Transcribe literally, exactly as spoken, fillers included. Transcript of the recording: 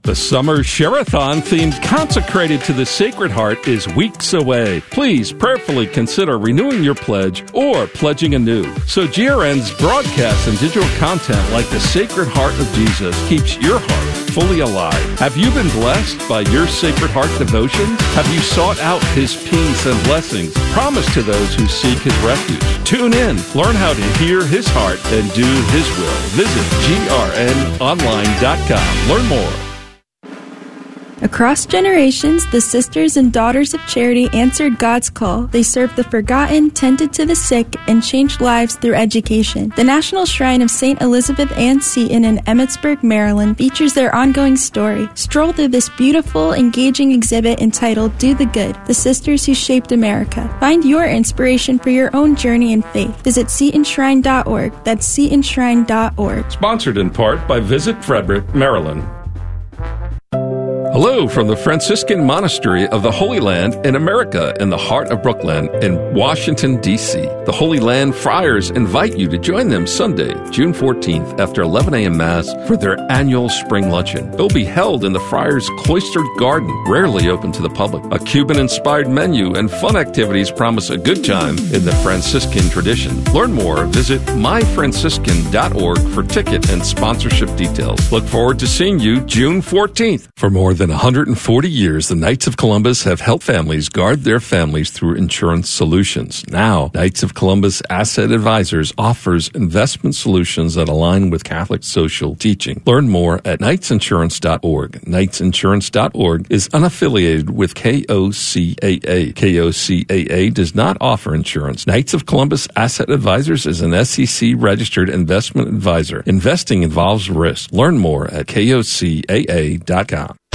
The summer Share-a-thon themed Consecrated to the Sacred Heart is weeks away. Please prayerfully consider renewing your pledge or pledging anew so G R N's broadcasts and digital content like the Sacred Heart of Jesus keeps your heart fully alive. Have you been blessed by your Sacred Heart devotions? Have you sought out His peace and blessings promised to those who seek His refuge? Tune in. Learn how to hear His heart and do His will. Visit G R N online dot com. Learn more. Across generations, the Sisters and Daughters of Charity answered God's call. They served the forgotten, tended to the sick, and changed lives through education. The National Shrine of Saint Elizabeth Ann Seton in Emmitsburg, Maryland features their ongoing story. Stroll through this beautiful, engaging exhibit entitled Do the Good, The Sisters Who Shaped America. Find your inspiration for your own journey in faith. Visit seton shrine dot org. That's seton shrine dot org. Sponsored in part by Visit Frederick, Maryland. Hello from the Franciscan Monastery of the Holy Land in America in the heart of Brooklyn in Washington, D C The Holy Land Friars invite you to join them Sunday, June fourteenth after eleven a.m. Mass for their annual spring luncheon. It will be held in the Friars' cloistered garden, rarely open to the public. A Cuban-inspired menu and fun activities promise a good time in the Franciscan tradition. Learn more, visit my franciscan dot org for ticket and sponsorship details. Look forward to seeing you June fourteenth. For more than one hundred forty years, the Knights of Columbus have helped families guard their families through insurance solutions. Now, Knights of Columbus Asset Advisors offers investment solutions that align with Catholic social teaching. Learn more at knights insurance dot org. knights insurance dot org is unaffiliated with K O C A A. K O C A A does not offer insurance. Knights of Columbus Asset Advisors is an S E C-registered investment advisor. Investing involves risk. Learn more at K O C A A dot com.